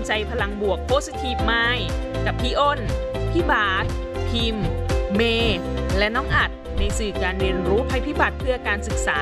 ใจพลังบวก Positive Mind กับพี่อ้น พี่บาสพิมพ์ เมย์และน้องอัดในสื่อการเรียนรู้ภัยพิบัติเพื่อการศึกษา